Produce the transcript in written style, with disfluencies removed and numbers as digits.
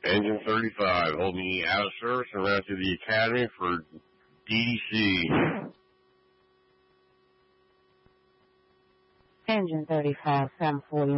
Engine 35, hold me out of service and route to the Academy for DDC. Engine 35, 740.